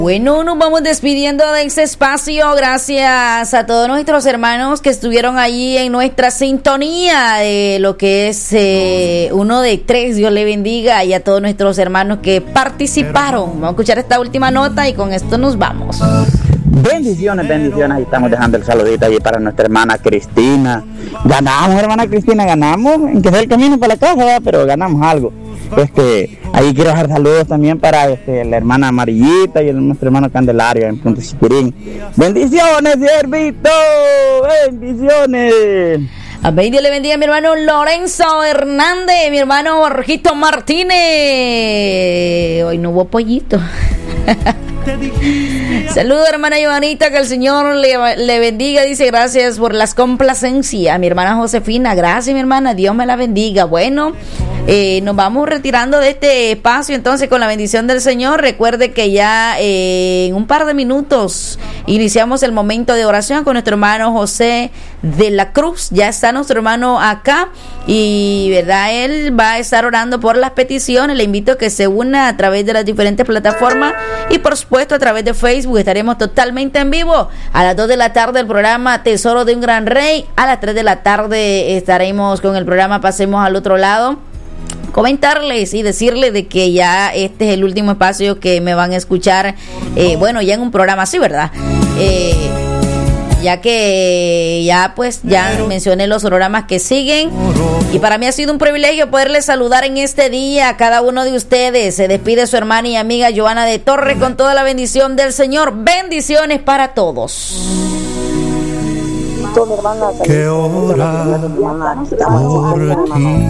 Bueno, nos vamos despidiendo de este espacio. Gracias a todos nuestros hermanos que estuvieron allí en nuestra sintonía de lo que es uno de tres. Dios le bendiga, y a todos nuestros hermanos que participaron. Vamos a escuchar esta última nota y con esto nos vamos. Bendiciones, bendiciones. Ahí estamos dejando el saludito allí para nuestra hermana Cristina. Ganamos, hermana Cristina, ganamos, en que sea el camino para la casa, ¿verdad? Pero ganamos algo. Ahí quiero dejar saludos también para la hermana Amarillita y nuestro hermano Candelario en Punta Siquirín. Bendiciones, siervito, bendiciones. Amén. Dios le bendiga a mi hermano Lorenzo Hernández, mi hermano Borjito Martínez. Hoy no hubo pollito. Saludos, hermana Joanita, que el Señor le bendiga. Dice, gracias por las complacencias. Mi hermana Josefina, gracias, mi hermana, Dios me la bendiga. Bueno, nos vamos retirando de este espacio entonces con la bendición del Señor. Recuerde que ya en un par de minutos iniciamos el momento de oración con nuestro hermano José de la Cruz. Ya está nuestro hermano acá y verdad, él va a estar orando por las peticiones. Le invito a que se una a través de las diferentes plataformas y por supuesto a través de Facebook. Estaremos totalmente en vivo a las 2 de la tarde el programa Tesoro de un Gran Rey. A las 3 de la tarde estaremos con el programa Pasemos al Otro Lado. Comentarles y decirles de que ya este es el último espacio que me van a escuchar, bueno, ya en un programa así, ¿verdad? Ya que ya mencioné los programas que siguen, y para mí ha sido un privilegio poderles saludar en este día a cada uno de ustedes. Se despide su hermana y amiga Joana de Torres con toda la bendición del Señor. Bendiciones para todos. Que ora por ti.